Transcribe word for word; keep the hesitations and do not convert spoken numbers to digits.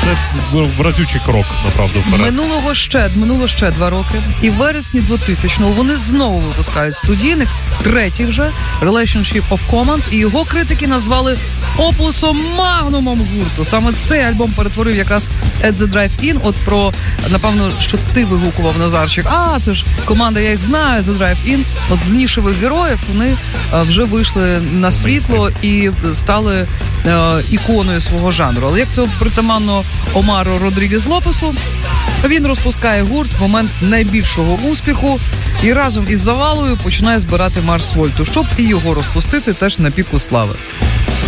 це разючий крок, направду, вперед. Минулого ще, минуло ще два роки. І в вересні двохтисячного вони знову випускають студійник, третій вже, Relationship of Command, і його критики назвали опусом магнумом гурту. Саме цей альбом перетворив якраз At The Drive-In. От про, напевно, що ти вигукував, Назарчик. А, це ж команда, я їх знаю, The Drive-In. От з нішевих героїв вони вже вийшли на світло і стали е, іконою свого жанру. Але як то притаманно Омару Родрігес Лопесу, він розпускає гурт в момент найбільшого успіху і разом із Завалою починає збирати Марс Вольту, щоб і його розпустити теж на піку слави.